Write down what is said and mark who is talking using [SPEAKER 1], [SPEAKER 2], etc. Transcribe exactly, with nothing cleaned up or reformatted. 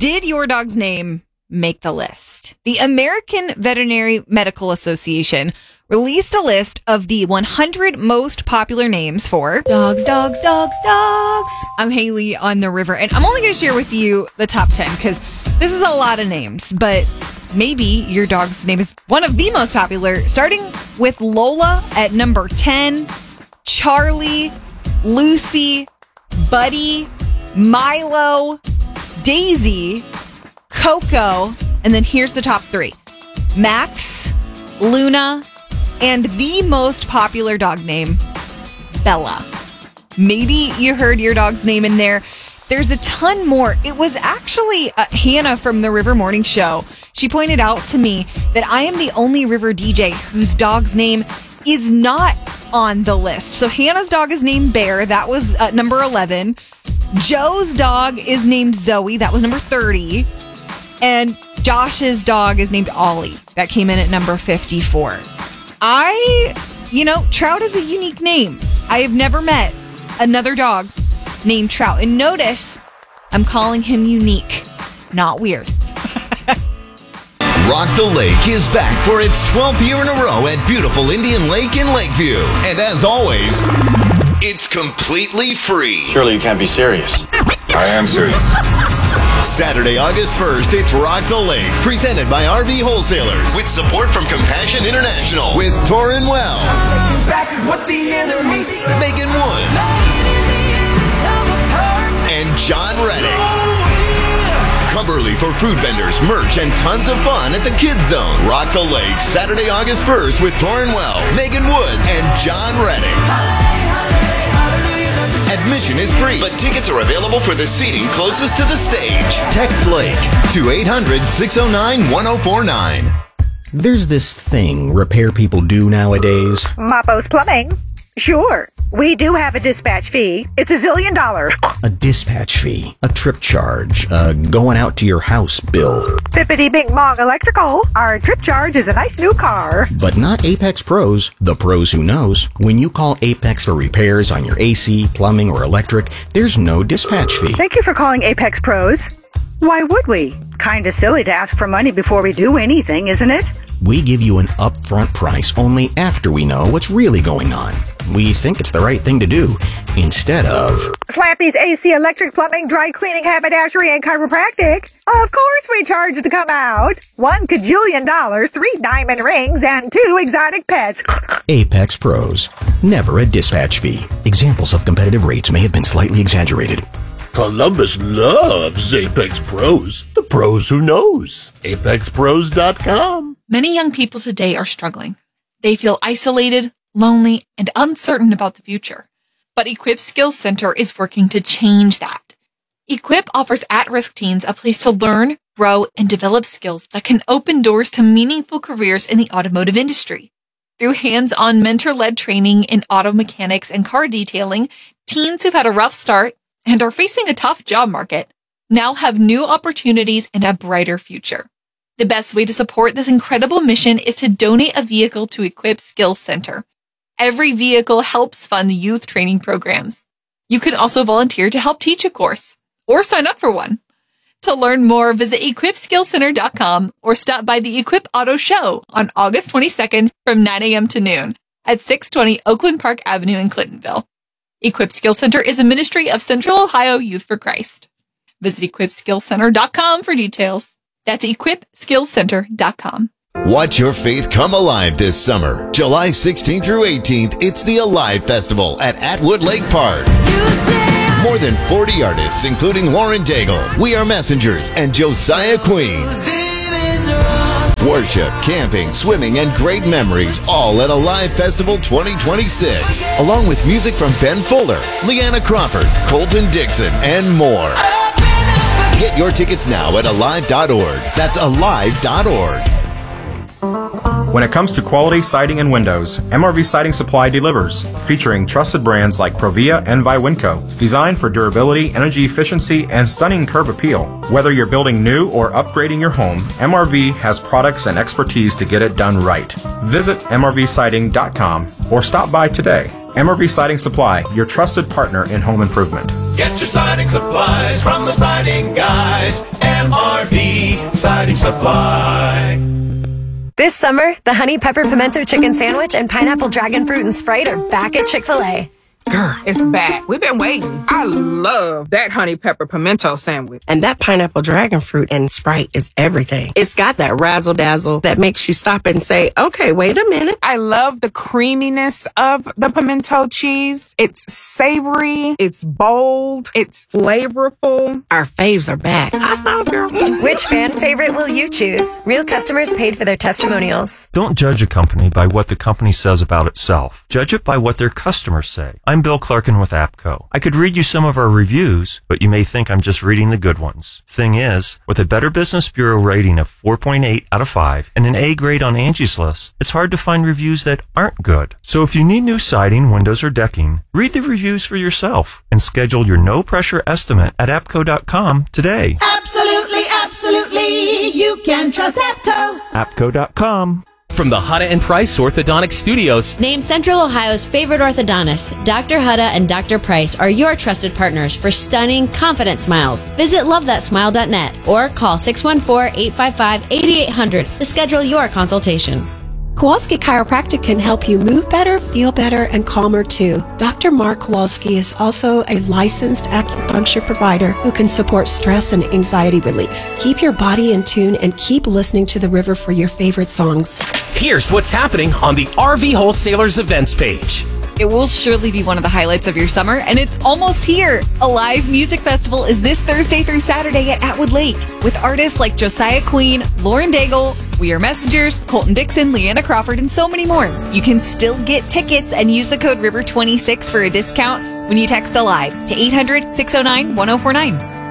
[SPEAKER 1] Did your dog's name make the list? The American Veterinary Medical Association released a list of the one hundred most popular names for dogs, dogs, dogs, dogs. I'm Haley on the river, and I'm only going to share with you the top ten because this is a lot of names, but maybe your dog's name is one of the most popular, starting with Lola at number ten, Charlie, Lucy, Buddy, Milo, Daisy, Coco, and then here's the top three: Max, Luna, and the most popular dog name, Bella. Maybe you heard your dog's name in there. There's a ton more. It was actually uh, Hannah from the River Morning Show. She pointed out to me that I am the only River D J whose dog's name is not on the list. So Hannah's dog is named Bear. That was uh, number eleven. Joe's dog is named Zoe. That was number thirty. And Josh's dog is named Ollie. That came in at number fifty-four. I, you know, Trout is a unique name. I have never met another dog named Trout. And notice, I'm calling him unique, not weird.
[SPEAKER 2] Rock the Lake is back for its twelfth year in a row at beautiful Indian Lake in Lakeview. And as always, it's completely free.
[SPEAKER 3] Surely you can't be serious.
[SPEAKER 4] I am serious.
[SPEAKER 2] Saturday, August first, it's Rock the Lake, presented by R V Wholesalers, with support from Compassion International, with Torin Wells, Megan Woods, and John Reddick. Come early for food vendors, merch, and tons of fun at the Kids Zone. Rock the Lake, Saturday, August first, with Torin Wells, Megan Woods, and John Reddick. Admission is free, but tickets are available for the seating closest to the stage. Text Lake to eight hundred, six oh nine, one oh four nine.
[SPEAKER 5] There's this thing repair people do nowadays.
[SPEAKER 6] Mappo's Plumbing. Sure. We do have a dispatch fee. It's a zillion dollars.
[SPEAKER 5] A dispatch fee, a trip charge, a going out to your house bill.
[SPEAKER 6] Bippity Bing Bong Electrical. Our trip charge is a nice new car.
[SPEAKER 5] But not Apex Pros, the pros who knows. When you call Apex for repairs on your A C, plumbing, or electric, there's no dispatch fee.
[SPEAKER 6] Thank you for calling Apex Pros. Why would we? Kinda silly to ask for money before we do anything, isn't it?
[SPEAKER 5] We give you an upfront price only after we know what's really going on. We think it's the right thing to do, instead of
[SPEAKER 6] Slappy's A C, electric, plumbing, dry cleaning, haberdashery, and chiropractic. Of course we charge to come out. One cajillion dollars, three diamond rings, and two exotic pets.
[SPEAKER 5] Apex Pros. Never a dispatch fee. Examples of competitive rates may have been slightly exaggerated.
[SPEAKER 7] Columbus loves Apex Pros. The pros who knows. apex pros dot com.
[SPEAKER 8] Many young people today are struggling. They feel isolated, lonely, and uncertain about the future. But Equip Skills Center is working to change that. Equip offers at-risk teens a place to learn, grow, and develop skills that can open doors to meaningful careers in the automotive industry. Through hands-on mentor-led training in auto mechanics and car detailing, teens who've had a rough start and are facing a tough job market now have new opportunities and a brighter future. The best way to support this incredible mission is to donate a vehicle to Equip Skills Center. Every vehicle helps fund youth training programs. You can also volunteer to help teach a course or sign up for one. To learn more, visit equip skills center dot com or stop by the Equip Auto Show on August twenty-second from nine a.m. to noon at six twenty Oakland Park Avenue in Clintonville. Equip Skills Center is a ministry of Central Ohio Youth for Christ. Visit equip skills center dot com for details. That's equip skills center dot com.
[SPEAKER 2] Watch your faith come alive this summer. July sixteenth through eighteenth, it's the Alive Festival at Atwood Lake Park. More than forty artists, including Lauren Daigle, We Are Messengers, and Josiah Queen. Worship, camping, swimming, and great memories, all at Alive Festival twenty twenty-six. Along with music from Ben Fuller, Leanna Crawford, Colton Dixon, and more. Get your tickets now at alive dot org. That's alive dot org.
[SPEAKER 9] When it comes to quality siding and windows, M R V Siding Supply delivers, featuring trusted brands like Provia and Viwinco, designed for durability, energy efficiency, and stunning curb appeal. Whether you're building new or upgrading your home, M R V has products and expertise to get it done right. Visit M R V siding dot com or stop by today. M R V Siding Supply, your trusted partner in home improvement.
[SPEAKER 10] Get your siding supplies from the siding guys. M R V
[SPEAKER 3] R V Siding Supply.
[SPEAKER 4] This summer, the Honey Pepper Pimento Chicken Sandwich and Pineapple Dragon Fruit and Sprite are back at Chick-fil-A.
[SPEAKER 10] Girl, it's back. We've been waiting. I love that honey pepper pimento sandwich.
[SPEAKER 11] And that pineapple dragon fruit and Sprite is everything. It's got that razzle dazzle that makes you stop and say, okay, wait a minute.
[SPEAKER 10] I love the creaminess of the pimento cheese. It's savory. It's bold. It's flavorful.
[SPEAKER 11] Our faves are back. I thought, girl.
[SPEAKER 4] Which fan favorite will you choose? Real customers paid for their testimonials.
[SPEAKER 12] Don't judge a company by what the company says about itself. Judge it by what their customers say. I'm Bill Clarkin with APCO. I could read you some of our reviews, but you may think I'm just reading the good ones. Thing is, with a Better Business Bureau rating of four point eight out of five and an A grade on Angie's List, it's hard to find reviews that aren't good. So if you need new siding, windows, or decking, read the reviews for yourself and schedule your no-pressure estimate at apco dot com today.
[SPEAKER 13] Absolutely, absolutely. You can trust APCO.
[SPEAKER 12] apco dot com.
[SPEAKER 14] From the Hutta and Price Orthodontic Studios.
[SPEAKER 15] Named Central Ohio's favorite orthodontists, Doctor Hutta and Doctor Price are your trusted partners for stunning, confident smiles. Visit love that smile dot net or call six one four, eight five five, eight eight zero zero to schedule your consultation.
[SPEAKER 16] Kowalski Chiropractic can help you move better, feel better, and calmer too. Doctor Mark Kowalski is also a licensed acupuncture provider who can support stress and anxiety relief. Keep your body in tune and keep listening to the river for your favorite songs.
[SPEAKER 14] Here's what's happening on the R V Wholesalers events page.
[SPEAKER 1] It will surely be one of the highlights of your summer, and it's almost here. A live music festival is this Thursday through Saturday at Atwood Lake with artists like Josiah Queen, Lauren Daigle, We Are Messengers, Colton Dixon, Leanna Crawford, and so many more. You can still get tickets and use the code river twenty-six for a discount when you text ALIVE to eight hundred, six oh nine, one oh four nine.